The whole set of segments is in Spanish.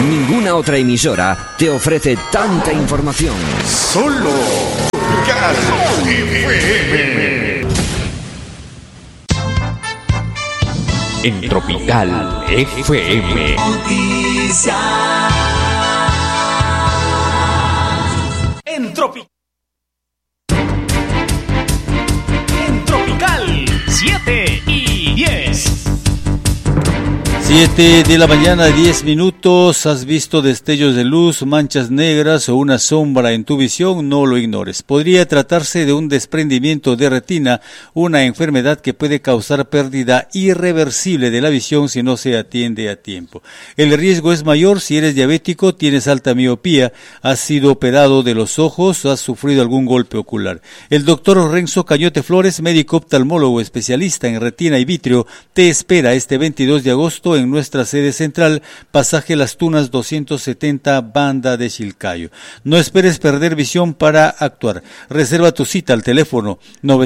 Ninguna otra emisora te ofrece tanta información. Solo Tropical FM. En Tropical FM. Noticias. En Tropical 7 y 10. 7 de la mañana, 10 minutos. ¿Has visto destellos de luz, manchas negras o una sombra en tu visión? No lo ignores. Podría tratarse de un desprendimiento de retina, una enfermedad que puede causar pérdida irreversible de la visión si no se atiende a tiempo. El riesgo es mayor si eres diabético, tienes alta miopía, has sido operado de los ojos o has sufrido algún golpe ocular. El doctor Renzo Cañote Flores, médico oftalmólogo especialista en retina y vitrio, te espera este 22 de agosto en nuestra sede central, pasaje Las Tunas 270, Banda de Chilcayo. No esperes perder visión para actuar. Reserva tu cita al teléfono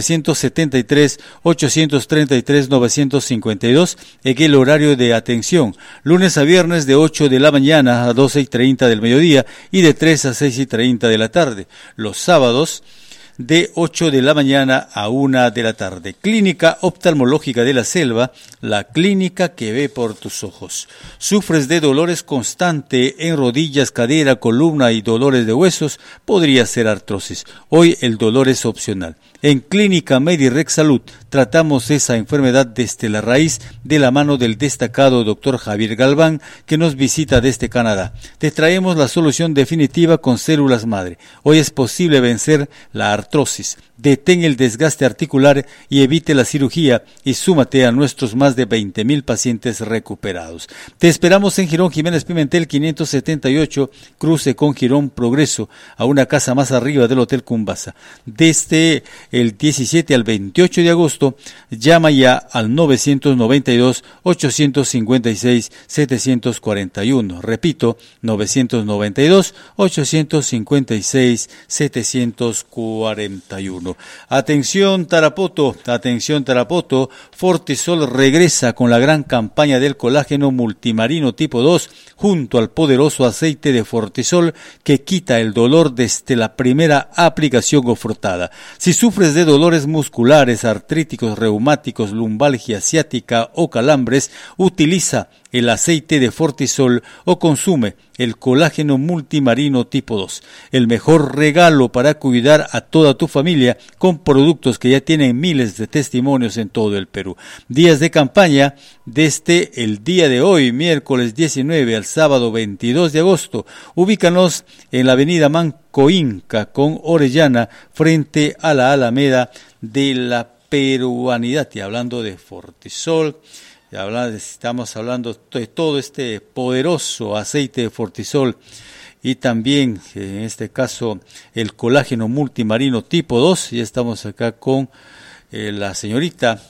973-833-952 en el horario de atención, lunes a viernes de 8 de la mañana a 12:30 del mediodía y de 3 a 6:30 de la tarde. Los sábados de 8 de la mañana a 1 de la tarde. Clínica Oftalmológica de la Selva, la clínica que ve por tus ojos. ¿Sufres de dolores constante en rodillas, cadera, columna y dolores de huesos? Podría ser artrosis. Hoy el dolor es opcional. En Clínica Medirex Salud tratamos esa enfermedad desde la raíz de la mano del destacado doctor Javier Galván, que nos visita desde Canadá. Te traemos la solución definitiva con células madre. Hoy es posible vencer la artrosis. Detén el desgaste articular y evite la cirugía y súmate a nuestros más de 20,000 pacientes recuperados. Te esperamos en Girón Jiménez Pimentel 578, cruce con Girón Progreso, a una casa más arriba del Hotel Cumbasa. Desde el 17 al 28 de agosto, llama ya al 992-856-741. Repito, 992-856-741. Atención Tarapoto, Fortisol regresa con la gran campaña del colágeno multimarino tipo 2 junto al poderoso aceite de Fortisol que quita el dolor desde la primera aplicación o frotada. Si sufres de dolores musculares, artríticos, reumáticos, lumbalgia ciática o calambres, utiliza el aceite de Fortisol o consume el colágeno multimarino tipo 2, el mejor regalo para cuidar a toda tu familia con productos que ya tienen miles de testimonios en todo el Perú. Días de campaña desde el día de hoy, miércoles 19 al sábado 22 de agosto. Ubícanos en la avenida Manco Inca con Orellana frente a la Alameda de la Peruanidad. Y hablando de Fortisol, estamos hablando de todo este poderoso aceite de Fortisol y también, en este caso, el colágeno multimarino tipo 2. Y estamos acá con la señorita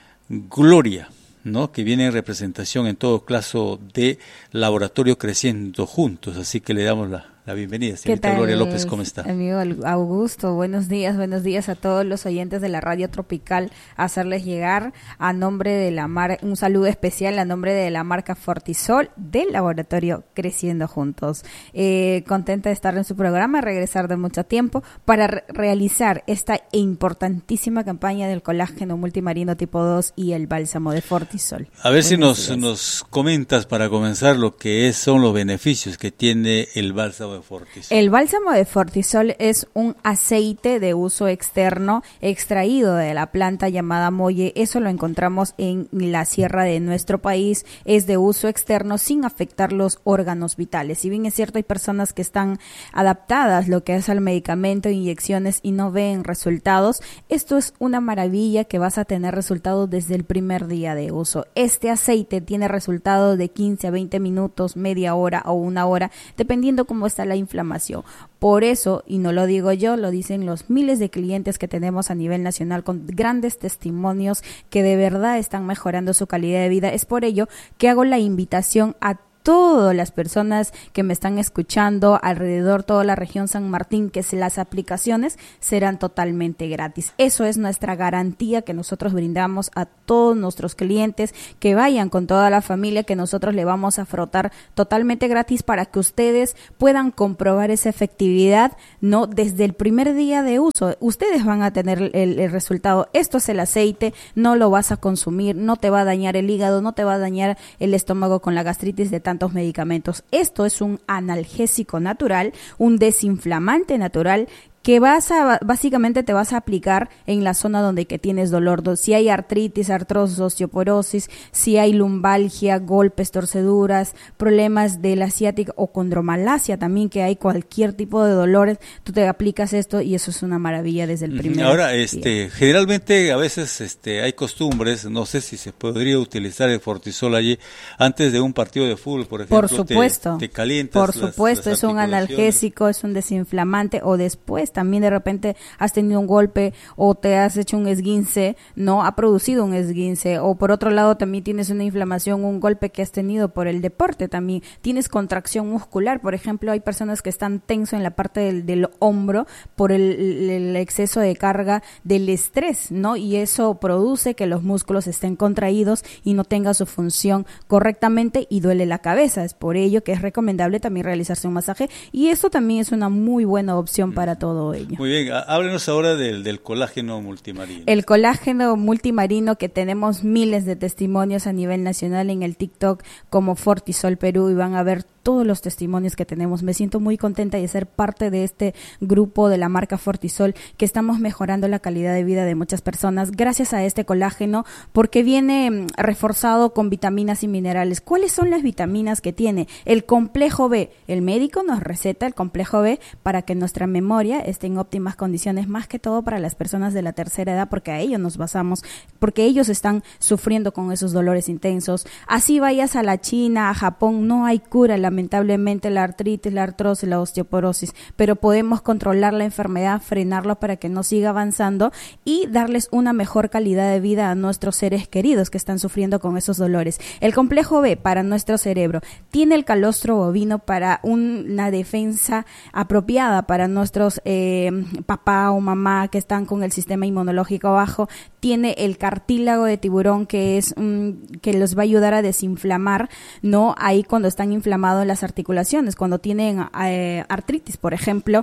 Gloria, ¿no?, que viene en representación en todo caso de Laboratorio Creciendo Juntos. Así que le damos la bienvenida, señorita Gloria López. ¿Cómo está? Amigo Augusto, buenos días a todos los oyentes de la Radio Tropical, hacerles llegar a nombre de un saludo especial a nombre de la marca Fortisol del Laboratorio Creciendo Juntos. Contenta de estar en su programa, regresar de mucho tiempo para realizar esta importantísima campaña del colágeno multimarino tipo 2 y el bálsamo de Fortisol. A ver si nos comentas para comenzar lo que son los beneficios que tiene el bálsamo de Fortisol. El bálsamo de Fortisol es un aceite de uso externo extraído de la planta llamada molle. Eso lo encontramos en la sierra de nuestro país. Es de uso externo sin afectar los órganos vitales. Si bien es cierto, hay personas que están adaptadas lo que es al medicamento, inyecciones y no ven resultados. Esto es una maravilla que vas a tener resultados desde el primer día de uso. Este aceite tiene resultados de 15 a 20 minutos, media hora o una hora, dependiendo cómo está la inflamación. Por eso, y no lo digo yo, lo dicen los miles de clientes que tenemos a nivel nacional con grandes testimonios que de verdad están mejorando su calidad de vida. Es por ello que hago la invitación a todas las personas que me están escuchando alrededor toda la región San Martín que las aplicaciones serán totalmente gratis. Eso es nuestra garantía que nosotros brindamos a todos nuestros clientes que vayan con toda la familia, que nosotros le vamos a frotar totalmente gratis para que ustedes puedan comprobar esa efectividad, ¿no? Desde el primer día de uso, ustedes van a tener el resultado. Esto es el aceite, no lo vas a consumir, no te va a dañar el hígado, no te va a dañar el estómago con la gastritis de tantos medicamentos. Esto es un analgésico natural, un desinflamante natural que básicamente te vas a aplicar en la zona donde que tienes dolor. Si hay artritis, artrosis, osteoporosis, si hay lumbalgia, golpes, torceduras, problemas de la ciática o condromalacia también, que hay cualquier tipo de dolores, tú te aplicas esto y eso es una maravilla desde el primer Ahora, día. generalmente a veces hay costumbres, no sé si se podría utilizar el Fortisol allí antes de un partido de fútbol, por ejemplo. Por supuesto. Te calientas. Por supuesto, es un analgésico, es un desinflamante, o después también de repente has tenido un golpe o te has hecho un esguince, no ha producido un esguince, o por otro lado también tienes una inflamación, un golpe que has tenido por el deporte, también tienes contracción muscular, por ejemplo, hay personas que están tensos en la parte del hombro por el exceso de carga del estrés, ¿no? Y eso produce que los músculos estén contraídos y no tengan su función correctamente y duele la cabeza. Es por ello que es recomendable también realizarse un masaje y eso también es una muy buena opción para todo ello. Muy bien, háblenos ahora del colágeno multimarino. El colágeno multimarino, que tenemos miles de testimonios a nivel nacional en el TikTok como Fortisol Perú, y van a ver todos los testimonios que tenemos. Me siento muy contenta de ser parte de este grupo de la marca Fortisol, que estamos mejorando la calidad de vida de muchas personas gracias a este colágeno, porque viene reforzado con vitaminas y minerales. ¿Cuáles son las vitaminas que tiene? El complejo B. El médico nos receta el complejo B para que nuestra memoria esté en óptimas condiciones, más que todo para las personas de la tercera edad, porque a ellos nos basamos, porque ellos están sufriendo con esos dolores intensos. Así vayas a la China, a Japón, no hay cura, lamentablemente, la artritis, la artrosis, la osteoporosis, pero podemos controlar la enfermedad, frenarlo para que no siga avanzando y darles una mejor calidad de vida a nuestros seres queridos que están sufriendo con esos dolores. El complejo B para nuestro cerebro tiene el calostro bovino para una defensa apropiada para nuestros papá o mamá que están con el sistema inmunológico bajo. Tiene el cartílago de tiburón, que es que los va a ayudar a desinflamar, ¿no? Ahí cuando están inflamados las articulaciones, cuando tienen artritis, por ejemplo,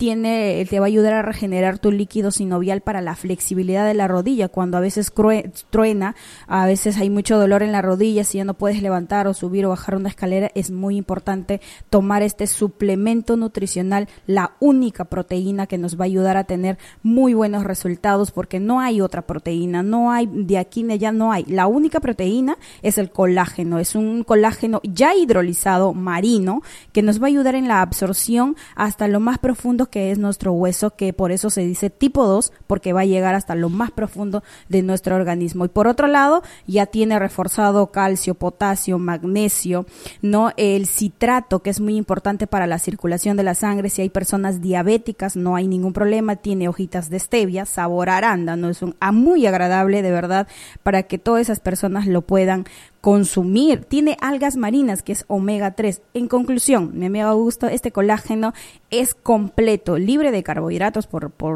te va a ayudar a regenerar tu líquido sinovial para la flexibilidad de la rodilla, cuando a veces truena, a veces hay mucho dolor en la rodilla, si ya no puedes levantar o subir o bajar una escalera, es muy importante tomar este suplemento nutricional, la única proteína que nos va a ayudar a tener muy buenos resultados, porque no hay otra proteína, no hay de aquí ni allá, no hay. La única proteína es el colágeno, es un colágeno ya hidrolizado marino que nos va a ayudar en la absorción hasta lo más profundo que es nuestro hueso, que por eso se dice tipo 2, porque va a llegar hasta lo más profundo de nuestro organismo. Y por otro lado, ya tiene reforzado calcio, potasio, magnesio, ¿no? El citrato, que es muy importante para la circulación de la sangre. Si hay personas diabéticas, no hay ningún problema. Tiene hojitas de stevia, sabor a arándano, es muy agradable, de verdad, para que todas esas personas lo puedan consumir. Tiene algas marinas, que es omega 3. En conclusión, mi amigo Augusto, este colágeno es completo, libre de carbohidratos,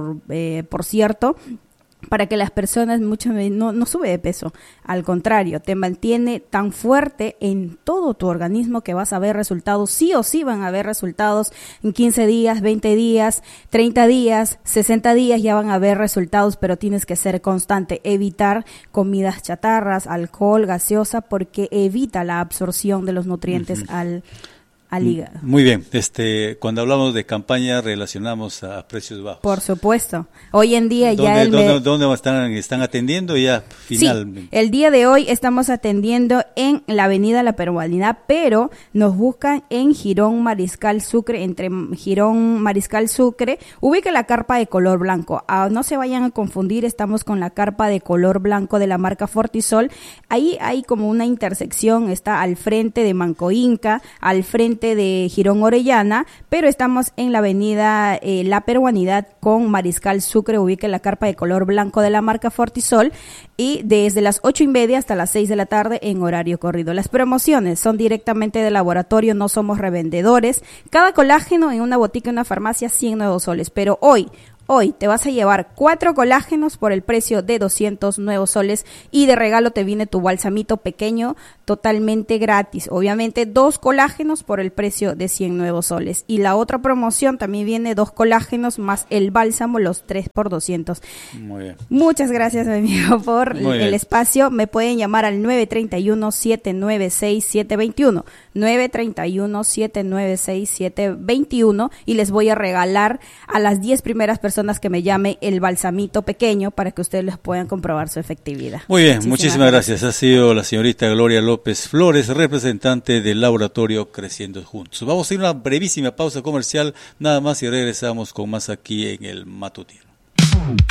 por cierto, para que las personas no sube de peso, al contrario, te mantiene tan fuerte en todo tu organismo que vas a ver resultados, sí o sí van a haber resultados en 15 días, 20 días, 30 días, 60 días ya van a haber resultados, pero tienes que ser constante, evitar comidas chatarras, alcohol, gaseosa, porque evita la absorción de los nutrientes al hígado. Muy bien, cuando hablamos de campaña relacionamos a precios bajos. Por supuesto. Hoy en día ya ¿Dónde están atendiendo ya finalmente? Sí, el día de hoy estamos atendiendo en la avenida La Peruanidad, pero nos buscan en Girón Mariscal Sucre, entre Girón Mariscal Sucre, ubica la carpa de color blanco. No se vayan a confundir, estamos con la carpa de color blanco de la marca Fortisol. Ahí hay como una intersección, está al frente de Manco Inca, al frente aceite de Girón Orellana, pero estamos en la avenida La Peruanidad con Mariscal Sucre, ubica la carpa de color blanco de la marca Fortisol, y desde las 8:30 hasta las 6 de la tarde en horario corrido. Las promociones son directamente de laboratorio, no somos revendedores. Cada colágeno en una botica, en una farmacia, 100 nuevos soles, pero hoy te vas a llevar 4 colágenos por el precio de 200 nuevos soles y de regalo te viene tu balsamito pequeño totalmente gratis. Obviamente 2 colágenos por el precio de 100 nuevos soles. Y la otra promoción también viene 2 colágenos más el bálsamo, los 3 por 200. Muy bien. Muchas gracias, mi amigo, por el espacio. Me pueden llamar al 931-796-721. 931-796-721 y les voy a regalar a las 10 primeras personas que me llame el balsamito pequeño para que ustedes les puedan comprobar su efectividad. Muy bien, muchísimas gracias. Ha sido la señorita Gloria López Flores, representante del laboratorio Creciendo Juntos. Vamos a ir a una brevísima pausa comercial, nada más, y regresamos con más aquí en el Matutino.